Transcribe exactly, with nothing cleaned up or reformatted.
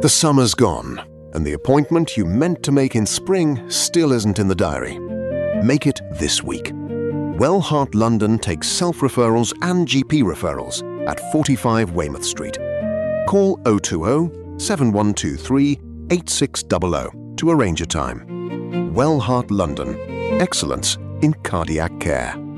The summer's gone, and the appointment you meant to make in spring still isn't in the diary. Make it this week. Wellheart London takes self-referrals and G P referrals at forty-five Weymouth Street. Call oh two oh, seven one two three, eight six zero zero to arrange a time. Wellheart London. Excellence in cardiac care.